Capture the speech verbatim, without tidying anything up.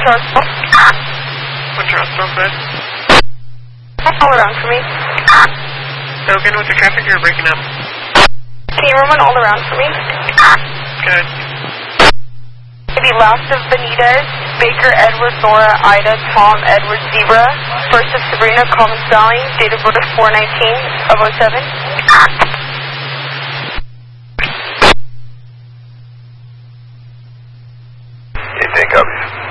Charleston. One Charleston, good. All around for me. So again, with the traffic, you're breaking up. Can you run one all around for me? Good. The last of Benitez, Baker, Edward, Nora, Ida, Tom, Edward, Zebra. First of Sabrina, Common Sally, date of birth four nineteen of oh seven. You take up.